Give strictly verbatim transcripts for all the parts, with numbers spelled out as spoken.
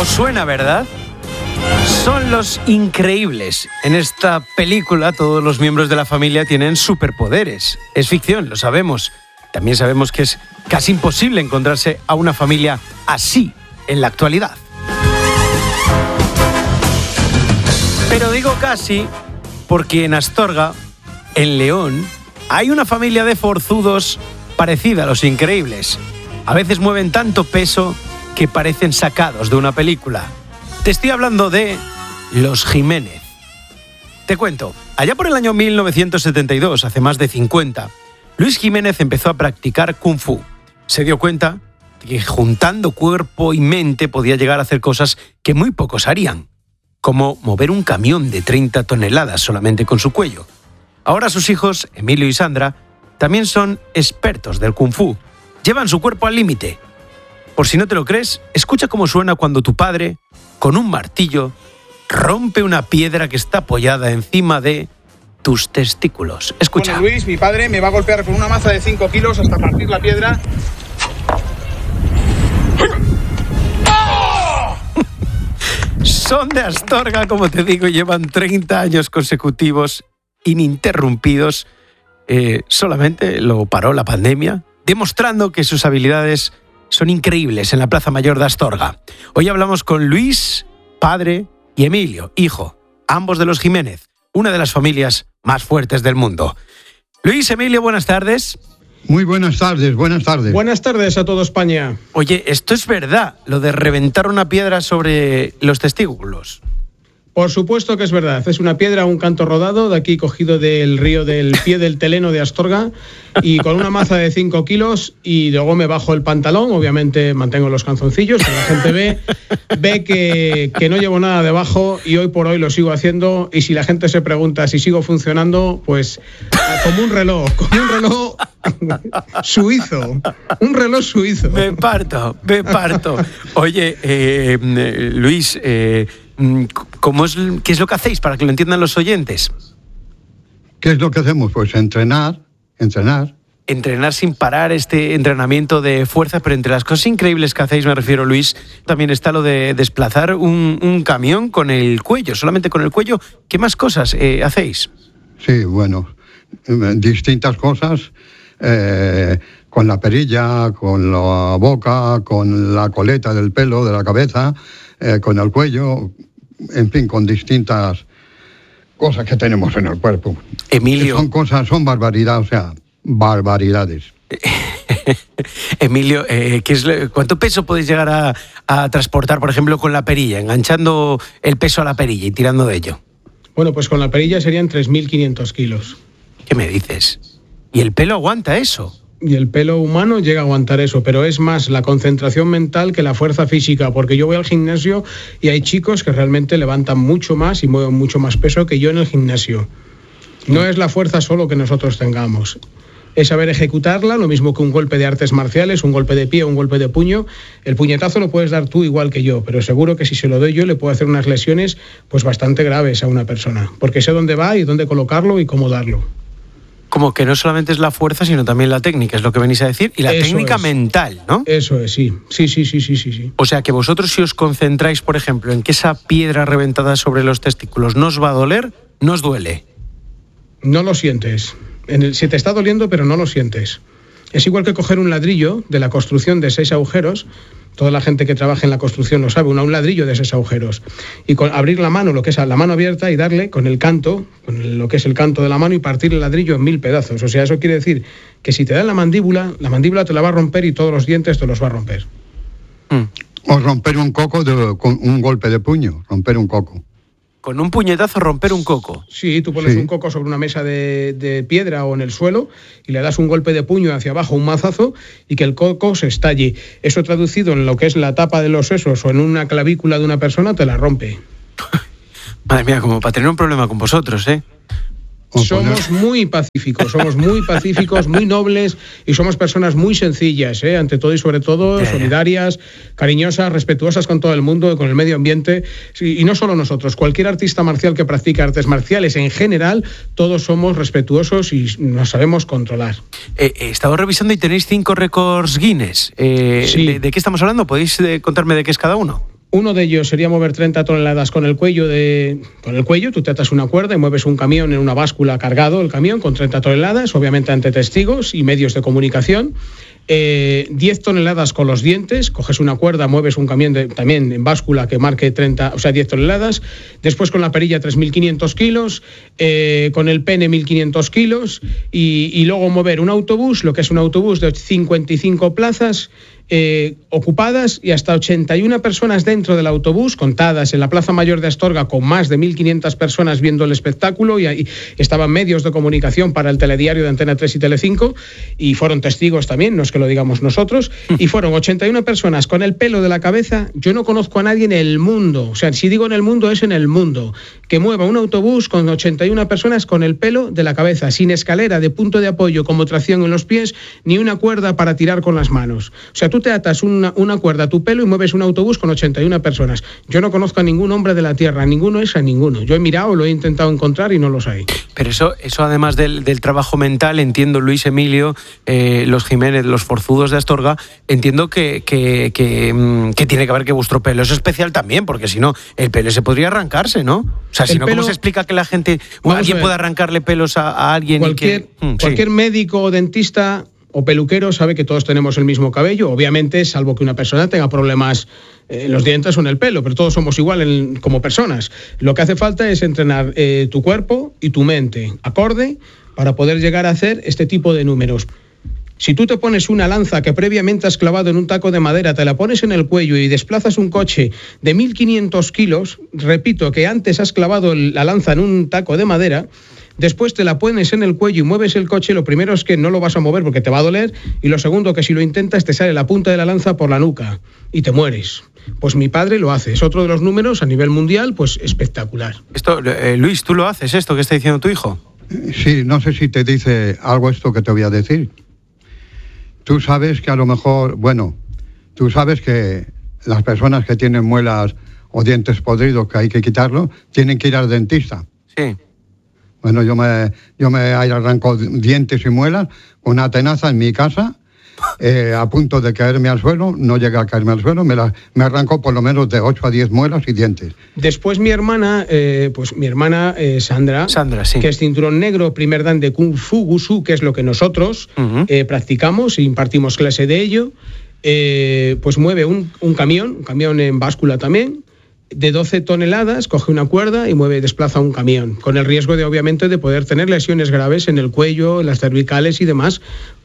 Os suena, ¿verdad? Son Los Increíbles. En esta película todos los miembros de la familia tienen superpoderes. Es ficción, lo sabemos. También sabemos que es casi imposible encontrarse a una familia así en la actualidad. Pero digo casi porque en Astorga, en León, hay una familia de forzudos parecida a Los Increíbles. A veces mueven tanto peso que parecen sacados de una película. Te estoy hablando de Los Jiménez. Te cuento, allá por el año mil novecientos setenta y dos, hace más de cincuenta, Luis Jiménez empezó a practicar Kung Fu. Se dio cuenta de que juntando cuerpo y mente podía llegar a hacer cosas que muy pocos harían, como mover un camión de treinta toneladas solamente con su cuello. Ahora sus hijos, Emilio y Sandra, también son expertos del Kung Fu. Llevan su cuerpo al límite. Por si no te lo crees, escucha cómo suena cuando tu padre, con un martillo, rompe una piedra que está apoyada encima de tus testículos. Escucha. Bueno, Luis, mi padre, me va a golpear con una maza de cinco kilos hasta partir la piedra. Son de Astorga, como te digo, llevan treinta años consecutivos ininterrumpidos. Eh, solamente lo paró la pandemia, demostrando que sus habilidades son increíbles en la Plaza Mayor de Astorga. Hoy hablamos con Luis, padre, y Emilio, hijo, ambos de los Jiménez, una de las familias más fuertes del mundo. Luis, Emilio, buenas tardes. Muy buenas tardes, buenas tardes. Buenas tardes a toda España. Oye, ¿esto es verdad, lo de reventar una piedra sobre los testículos? Por supuesto que es verdad. Es una piedra, un canto rodado, de aquí cogido del río del pie del Teleno de Astorga, y con una maza de cinco kilos, y luego me bajo el pantalón, obviamente mantengo los calzoncillos, que la gente ve, ve que, que no llevo nada debajo, y hoy por hoy lo sigo haciendo, y si la gente se pregunta si sigo funcionando, pues como un reloj, como un reloj suizo, un reloj suizo. Me parto, me parto. Oye, eh, Luis, eh, ¿cómo es, ¿qué es lo que hacéis para que lo entiendan los oyentes? ¿Qué es lo que hacemos? Pues entrenar, entrenar. Entrenar sin parar, este entrenamiento de fuerza, pero entre las cosas increíbles que hacéis, me refiero, Luis, también está lo de desplazar un, un camión con el cuello, solamente con el cuello. ¿Qué más cosas eh, hacéis? Sí, bueno, distintas cosas, eh, con la perilla, con la boca, con la coleta del pelo, de la cabeza, eh, con el cuello, en fin, con distintas cosas que tenemos en el cuerpo. Emilio. Son cosas, son barbaridades, o sea, barbaridades. Emilio, eh, ¿qué es, ¿cuánto peso podéis llegar a, a transportar, por ejemplo, con la perilla, enganchando el peso a la perilla y tirando de ello? Bueno, pues con la perilla serían tres mil quinientos kilos. ¿Qué me dices? ¿Y el pelo aguanta eso? Y el pelo humano llega a aguantar eso, pero es más la concentración mental que la fuerza física, porque yo voy al gimnasio y hay chicos que realmente levantan mucho más y mueven mucho más peso que yo en el gimnasio. No es la fuerza solo que nosotros tengamos, es saber ejecutarla, lo mismo que un golpe de artes marciales, un golpe de pie, un golpe de puño. El puñetazo lo puedes dar tú igual que yo, pero seguro que si se lo doy yo le puedo hacer unas lesiones pues bastante graves a una persona, porque sé dónde va y dónde colocarlo y cómo darlo. Como que no solamente es la fuerza, sino también la técnica, es lo que venís a decir, y la Eso técnica es. mental, ¿no? Eso es, sí. Sí, sí, sí, sí, sí, sí. O sea, que vosotros si os concentráis, por ejemplo, en que esa piedra reventada sobre los testículos no os va a doler, no os duele. No lo sientes. En el, se te está doliendo, pero no lo sientes. Es igual que coger un ladrillo de la construcción de seis agujeros. Toda la gente que trabaja en la construcción lo sabe, un ladrillo de seis agujeros. Y con abrir la mano, lo que es la mano abierta, y darle con el canto, con el, lo que es el canto de la mano, y partir el ladrillo en mil pedazos. O sea, eso quiere decir que si te da la mandíbula, la mandíbula te la va a romper y todos los dientes te los va a romper. Mm. O romper un coco de, con un golpe de puño, romper un coco. Con un puñetazo romper un coco. Sí, tú pones Sí. un coco sobre una mesa de, de piedra o en el suelo y le das un golpe de puño hacia abajo, un mazazo, y que el coco se estalle. Eso traducido en lo que es la tapa de los sesos o en una clavícula de una persona, te la rompe. Madre mía, como para tener un problema con vosotros, ¿eh? O Somos poner- muy pacíficos, somos muy pacíficos, muy nobles y somos personas muy sencillas, ¿eh? Ante todo y sobre todo, Ya, ya. solidarias, cariñosas, respetuosas con todo el mundo, con el medio ambiente. Sí, y no solo nosotros, cualquier artista marcial que practica artes marciales en general, todos somos respetuosos y nos sabemos controlar. Eh, He estado revisando y tenéis cinco récords Guinness. Eh, Sí. ¿de, de qué estamos hablando? ¿Podéis eh, contarme de qué es cada uno? Uno de ellos sería mover treinta toneladas con el cuello de con el cuello. Tú te atas una cuerda y mueves un camión en una báscula cargado, el camión con treinta toneladas, obviamente ante testigos y medios de comunicación. Eh, diez toneladas con los dientes, coges una cuerda, mueves un camión de, también en báscula que marque treinta, o sea, diez toneladas, después con la perilla tres mil quinientos kilos, eh, con el pene mil quinientos kilos y, y luego mover un autobús, lo que es un autobús de cincuenta y cinco plazas eh, ocupadas y hasta ochenta y una personas dentro del autobús, contadas en la Plaza Mayor de Astorga con más de mil quinientas personas viendo el espectáculo y ahí estaban medios de comunicación para el telediario de Antena tres y Telecinco y fueron testigos también, no es que lo digamos nosotros, y fueron ochenta y una personas con el pelo de la cabeza. Yo no conozco a nadie en el mundo, o sea, si digo en el mundo es en el mundo, que mueva un autobús con ochenta y una personas con el pelo de la cabeza, sin escalera de punto de apoyo como tracción en los pies, ni una cuerda para tirar con las manos. O sea, tú te atas una, una cuerda a tu pelo y mueves un autobús con ochenta y una personas. Yo no conozco a ningún hombre de la tierra, ninguno es a ninguno. Yo he mirado, lo he intentado encontrar y no los hay. Pero eso, eso además del, del trabajo mental, entiendo, Luis Emilio, eh, los Jiménez, los forzudos de Astorga, entiendo que, que, que, que tiene que ver que vuestro pelo es especial también, porque si no, el pelo se podría arrancarse, ¿no? O sea, si el no, pelo, ¿cómo se explica que la gente, o alguien pueda arrancarle pelos a, a alguien? Cualquier, y que, mm, cualquier sí. médico o dentista o peluquero sabe que todos tenemos el mismo cabello, obviamente, salvo que una persona tenga problemas en los dientes o en el pelo, pero todos somos igual como personas. Lo que hace falta es entrenar eh, tu cuerpo y tu mente acorde para poder llegar a hacer este tipo de números. Si tú te pones una lanza que previamente has clavado en un taco de madera, te la pones en el cuello y desplazas un coche de mil quinientos kilos, repito que antes has clavado la lanza en un taco de madera, después te la pones en el cuello y mueves el coche, lo primero es que no lo vas a mover porque te va a doler, y lo segundo que si lo intentas te sale la punta de la lanza por la nuca y te mueres. Pues mi padre lo hace, es otro de los números a nivel mundial, pues espectacular. Esto, eh, Luis, ¿tú lo haces esto que está diciendo tu hijo? Sí, no sé si te dice algo esto que te voy a decir. Tú sabes que a lo mejor, bueno, tú sabes que las personas que tienen muelas o dientes podridos que hay que quitarlo, tienen que ir al dentista. Sí. Bueno, yo me, yo me arranco dientes y muelas con una tenaza en mi casa, eh, a punto de caerme al suelo, no llega a caerme al suelo, me, la, me arranco por lo menos de ocho a diez muelas y dientes. Después mi hermana, eh, pues mi hermana eh, Sandra, Sandra sí. que es cinturón negro, primer dan de Kung Fu Wushu, que es lo que nosotros uh-huh. eh, practicamos e impartimos clase de ello, eh, pues mueve un, un camión, un camión en báscula también, de doce toneladas, coge una cuerda y mueve, desplaza un camión, con el riesgo de, obviamente, de poder tener lesiones graves en el cuello, en las cervicales y demás,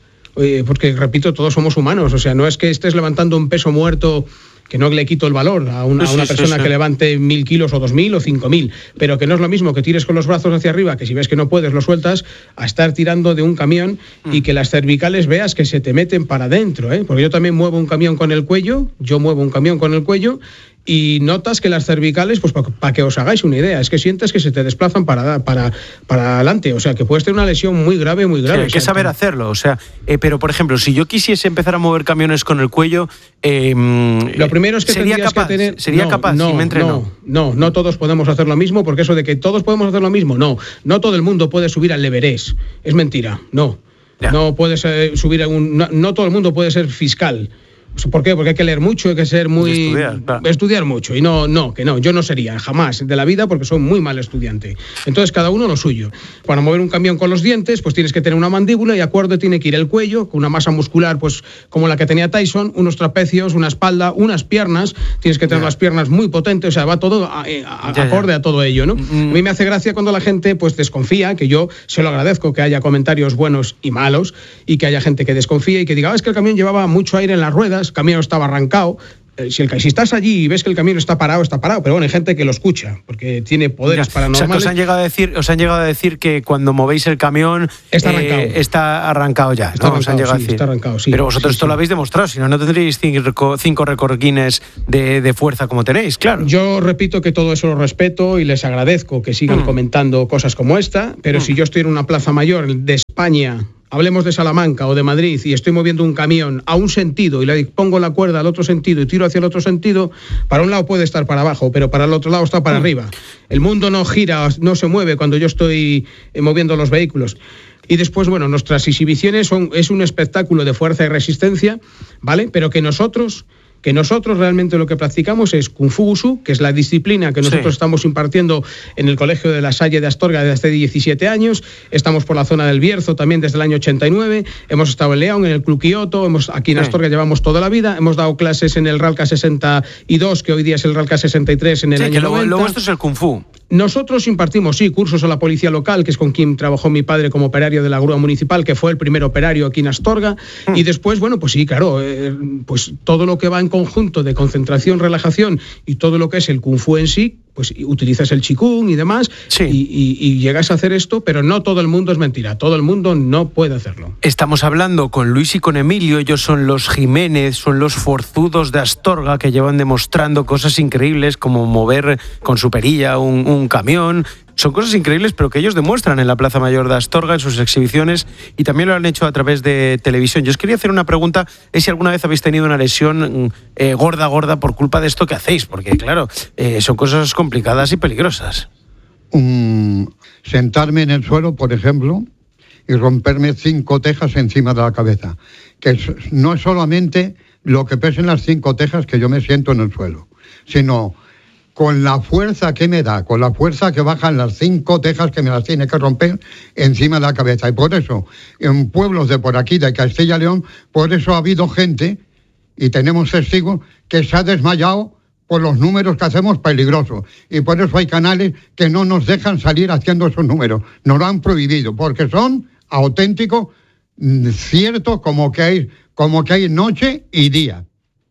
eh, porque, repito, todos somos humanos, o sea, no es que estés levantando un peso muerto, que no le quito el valor a una, a una persona sí, sí, sí. que levante mil kilos o dos mil o cinco mil, pero que no es lo mismo que tires con los brazos hacia arriba, que si ves que no puedes lo sueltas, a estar tirando de un camión mm. y que las cervicales veas que se te meten para adentro, ¿eh? Porque yo también muevo un camión con el cuello, yo muevo un camión con el cuello y notas que las cervicales, pues para pa que os hagáis una idea, es que sientes que se te desplazan para, para, para adelante, o sea, que puedes tener una lesión muy grave, muy grave. Sí, hay que saber hacerlo, o sea, eh, pero por ejemplo, si yo quisiese empezar a mover camiones con el cuello, eh, lo primero es que sería capaz, que tener... sería no, capaz, no, si me entreno. No, no, no todos podemos hacer lo mismo, porque eso de que todos podemos hacer lo mismo, no, no todo el mundo puede subir al Everest, es mentira, no, ya. no puedes eh, subir a un, no, no todo el mundo puede ser fiscal. ¿Por qué? Porque hay que leer mucho, hay que ser muy... Estudiar, claro. Estudiar mucho. Y no, no, que no, yo no sería jamás de la vida porque soy muy mal estudiante. Entonces, cada uno lo suyo. Para mover un camión con los dientes, pues tienes que tener una mandíbula y acorde tiene que ir el cuello, con una masa muscular, pues como la que tenía Tyson, unos trapecios, una espalda, unas piernas, tienes que tener yeah. las piernas muy potentes, o sea, va todo a, a, yeah, acorde yeah. a todo ello, ¿no? Mm. A mí me hace gracia cuando la gente, pues, desconfía, que yo se lo agradezco que haya comentarios buenos y malos, y que haya gente que desconfíe y que diga, ah, es que el camión llevaba mucho aire en las ruedas, el camión estaba arrancado. Si, el, si estás allí y ves que el camión está parado, está parado, pero bueno, hay gente que lo escucha porque tiene poderes ya, paranormales. O sea, que os han llegado a decir, os han llegado a decir que cuando movéis el camión está arrancado, eh, está arrancado ya, está ¿no? arrancado, os han llegado sí, a decir. Está arrancado, sí. Pero vosotros sí, esto sí. lo habéis demostrado, si no, no tendríais cinco, cinco récord Guinness de, de fuerza como tenéis, claro. Yo repito que todo eso lo respeto y les agradezco que sigan mm. comentando cosas como esta, pero mm. si yo estoy en una plaza mayor de España, hablemos de Salamanca o de Madrid, y estoy moviendo un camión a un sentido y le pongo la cuerda al otro sentido y tiro hacia el otro sentido, para un lado puede estar para abajo, pero para el otro lado está para mm. arriba. El mundo no gira, no se mueve cuando yo estoy moviendo los vehículos. Y después, bueno, nuestras exhibiciones son, es un espectáculo de fuerza y resistencia, ¿vale? Pero que nosotros que nosotros realmente lo que practicamos es Kung Fu Wushu, que es la disciplina que nosotros sí. estamos impartiendo en el Colegio de la Salle de Astorga desde hace diecisiete años, estamos por la zona del Bierzo también desde el año ochenta y nueve, hemos estado en León, en el Club Kioto, hemos, aquí en sí. Astorga llevamos toda la vida, hemos dado clases en el Ralca sesenta y dos, que hoy día es el Ralca sesenta y tres en el sí, año que lo, noventa. Lo vuestro es el Kung Fu. Nosotros impartimos, sí, cursos a la policía local, que es con quien trabajó mi padre como operario de la grúa municipal, que fue el primer operario aquí en Astorga, mm. y después, bueno, pues sí, claro, eh, pues todo lo que va en conjunto de concentración, relajación y todo lo que es el Kung Fu en sí, pues utilizas el Qigong y demás, sí. y, y, y llegas a hacer esto, pero no todo el mundo es mentira, todo el mundo no puede hacerlo. Estamos hablando con Luis y con Emilio, ellos son los Jiménez, son los forzudos de Astorga que llevan demostrando cosas increíbles como mover con su perilla un, un camión. Son cosas increíbles, pero que ellos demuestran en la Plaza Mayor de Astorga, en sus exhibiciones, y también lo han hecho a través de televisión. Yo os quería hacer una pregunta, es si alguna vez habéis tenido una lesión eh, gorda, gorda, por culpa de esto que hacéis, porque claro, eh, son cosas complicadas y peligrosas. Um, sentarme en el suelo, por ejemplo, y romperme cinco tejas encima de la cabeza, que no es solamente lo que pesen las cinco tejas que yo me siento en el suelo, sino con la fuerza que me da, con la fuerza que bajan las cinco tejas que me las tiene que romper encima de la cabeza. Y por eso, en pueblos de por aquí, de Castilla y León, por eso ha habido gente, y tenemos testigos, que se ha desmayado por los números que hacemos peligrosos. Y por eso hay canales que no nos dejan salir haciendo esos números. Nos lo han prohibido, porque son auténticos, ciertos, como que hay, como que hay noche y día.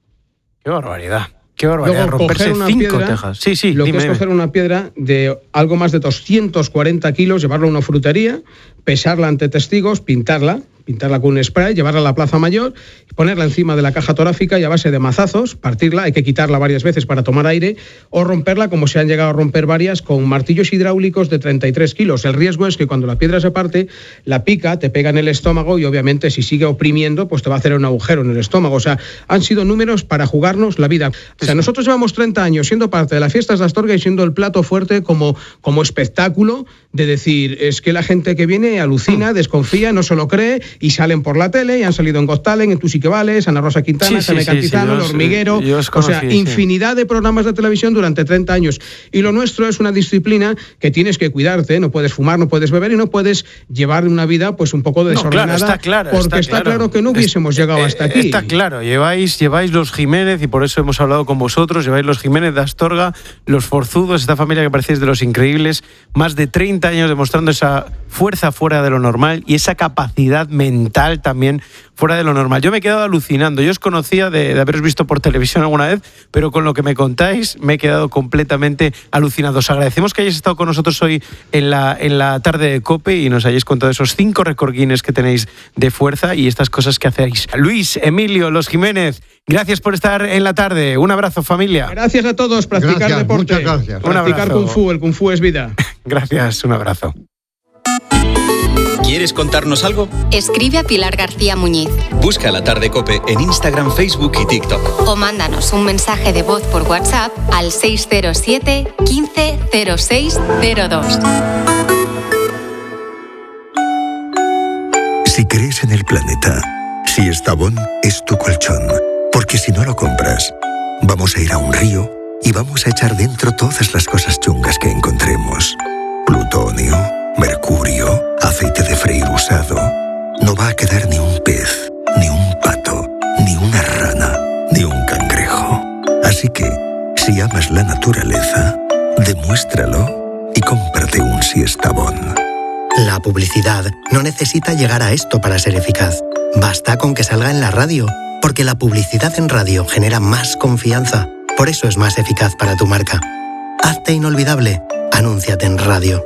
¡Qué barbaridad! Qué barbaridad, Luego, romperse una cinco piedra, tejas. Sí, sí, lo dime, que es coger dime. una piedra de algo más de doscientos cuarenta kilos, llevarla a una frutería, pesarla ante testigos, pintarla, pintarla con un spray, llevarla a la Plaza Mayor, ponerla encima de la caja torácica y a base de mazazos, partirla, hay que quitarla varias veces para tomar aire, o romperla como se han llegado a romper varias con martillos hidráulicos de treinta y tres kilos. El riesgo es que cuando la piedra se parte, la pica, te pega en el estómago y obviamente si sigue oprimiendo, pues te va a hacer un agujero en el estómago. O sea, han sido números para jugarnos la vida. O sea, nosotros llevamos treinta años siendo parte de las fiestas de Astorga y siendo el plato fuerte como, como espectáculo de decir, es que la gente que viene alucina, desconfía, no se lo cree y salen por la tele y han salido en Got Talent, en Tú sí que vales, Ana Rosa Quintana, sí, Jaime sí, Cantizano, sí, sí, El Hormiguero, yo os conocí, o sea, sí. infinidad de programas de televisión durante treinta años. Y lo nuestro es una disciplina que tienes que cuidarte, no puedes fumar, no puedes beber y no puedes llevar una vida pues un poco desordenada. No, claro, está claro, porque está, está claro. claro que no hubiésemos es, llegado eh, hasta aquí. Está claro, lleváis, lleváis los Jiménez y por eso hemos hablado con vosotros, lleváis los Jiménez de Astorga, los forzudos, esta familia que parecéis de los increíbles, más de treinta años demostrando esa fuerza fuera de lo normal y esa capacidad mental también fuera de lo normal. Yo me he quedado alucinando. Yo os conocía de, de haberos visto por televisión alguna vez, pero con lo que me contáis me he quedado completamente alucinado. Os agradecemos que hayáis estado con nosotros hoy en la, en la tarde de COPE y nos hayáis contado esos cinco récord Guinness que tenéis de fuerza y estas cosas que hacéis. Luis, Emilio, los Jiménez, gracias por estar en la tarde. Un abrazo, familia. Gracias a todos. Practicar gracias, deporte. Muchas gracias. Practicar Kung Fu. El Kung Fu es vida. Gracias, un abrazo. ¿Quieres contarnos algo? Escribe a Pilar García Muñiz. Busca La Tarde COPE en Instagram, Facebook y TikTok. O mándanos un mensaje de voz por WhatsApp al seis cero siete, quince, cero seis cero dos. Si crees en el planeta, si Estavón es tu colchón, porque si no lo compras, vamos a ir a un río y vamos a echar dentro todas las cosas chungas que encontremos. Plutonio, mercurio, aceite de freír usado. No va a quedar ni un pez, ni un pato, ni una rana, ni un cangrejo. Así que, si amas la naturaleza, demuéstralo y cómprate un Siestabón. La publicidad no necesita llegar a esto para ser eficaz. Basta con que salga en la radio, porque la publicidad en radio genera más confianza. Por eso es más eficaz para tu marca. Hazte inolvidable. Anúnciate en radio.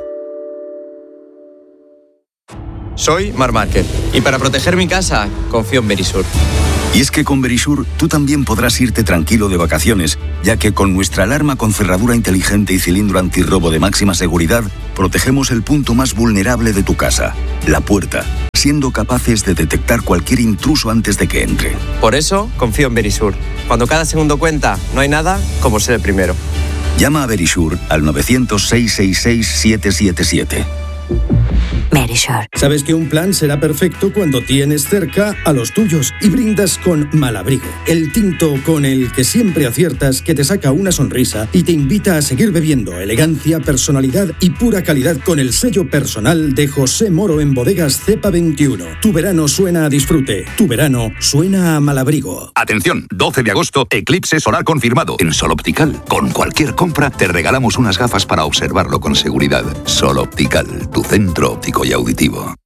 Soy Marc Márquez y para proteger mi casa confío en Verisur. Y es que con Verisur tú también podrás irte tranquilo de vacaciones, ya que con nuestra alarma con cerradura inteligente y cilindro antirrobo de máxima seguridad, protegemos el punto más vulnerable de tu casa, la puerta, siendo capaces de detectar cualquier intruso antes de que entre. Por eso confío en Verisur. Cuando cada segundo cuenta, no hay nada como ser el primero. Llama a Verisur al novecientos, seiscientos sesenta y seis, siete siete siete. Medisure. Sabes que un plan será perfecto cuando tienes cerca a los tuyos y brindas con Malabrigo, el tinto con el que siempre aciertas, que te saca una sonrisa y te invita a seguir bebiendo. Elegancia, personalidad y pura calidad con el sello personal de José Moro en Bodegas Cepa veintiuno. Tu verano suena a disfrute, tu verano suena a Malabrigo. Atención, doce de agosto, eclipse solar confirmado en Sol Optical. Con cualquier compra te regalamos unas gafas para observarlo con seguridad. Sol Optical, tu centro óptico y auditivo.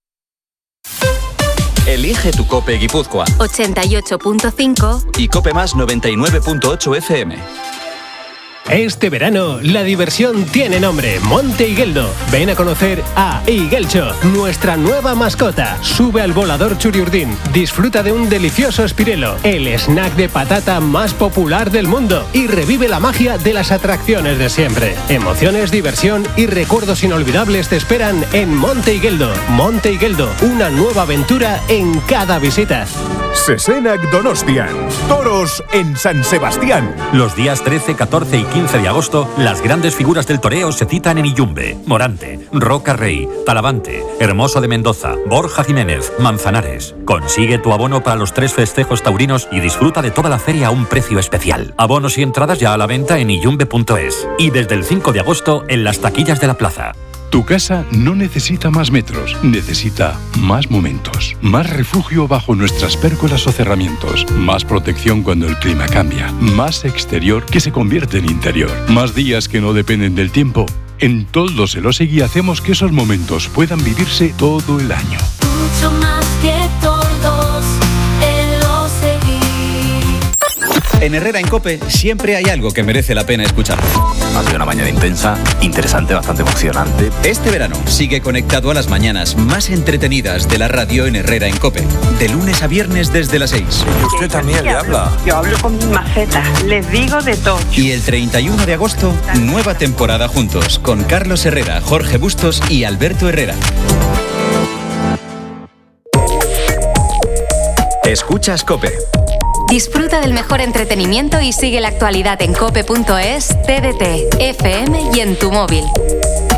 Elige tu Cope Guipúzcoa. ochenta y ocho punto cinco Y Cope Más noventa y nueve punto ocho F M. Este verano, la diversión tiene nombre, Monte Higueldo. Ven a conocer a Higuelcho, nuestra nueva mascota. Sube al volador Churiurdín, disfruta de un delicioso espirelo, el snack de patata más popular del mundo, y revive la magia de las atracciones de siempre. Emociones, diversión y recuerdos inolvidables te esperan en Monte Higueldo. Monte Higueldo, una nueva aventura en cada visita. Sesenac Donostian. Toros en San Sebastián. Los días trece, catorce y quince de agosto, las grandes figuras del toreo se citan en Iyumbe, Morante, Roca Rey, Talavante, Hermoso de Mendoza, Borja Jiménez, Manzanares. Consigue tu abono para los tres festejos taurinos y disfruta de toda la feria a un precio especial. Abonos y entradas ya a la venta en iyumbe punto es y desde el cinco de agosto en las taquillas de la plaza. Tu casa no necesita más metros, necesita más momentos. Más refugio bajo nuestras pérgolas o cerramientos. Más protección cuando el clima cambia. Más exterior que se convierte en interior. Más días que no dependen del tiempo. En Toldos Elosegui hacemos que esos momentos puedan vivirse todo el año. Mucho más que Toldos Elosegui. En Herrera en Cope siempre hay algo que merece la pena escuchar. Ha sido una mañana intensa, interesante, bastante emocionante. Este verano sigue conectado a las mañanas más entretenidas de la radio en Herrera en Cope. De lunes a viernes desde las seis. Y usted también le habla. Yo hablo con mi maceta, les digo de todo. Y el treinta y uno de agosto, nueva temporada juntos con Carlos Herrera, Jorge Bustos y Alberto Herrera. Escuchas Cope. Disfruta del mejor entretenimiento y sigue la actualidad en cope punto es, T D T, F M y en tu móvil.